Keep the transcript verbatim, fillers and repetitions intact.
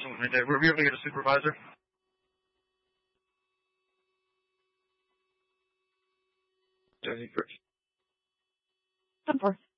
awesome. Right there. Were we able to get a supervisor? ten four.